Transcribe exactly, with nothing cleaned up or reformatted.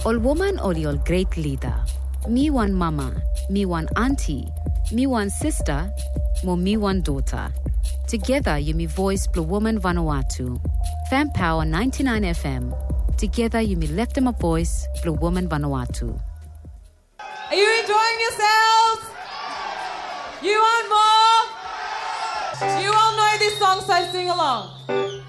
Ol woman ol your great leader. Me one mama, me one auntie, me one sister, mo me one daughter. Together you me voice Blue Woman Vanuatu. Fan Power ninety-nine F M. Together you me left them a voice Blue Woman Vanuatu. Are you enjoying yourselves? You want more? You all know this song, so sing along.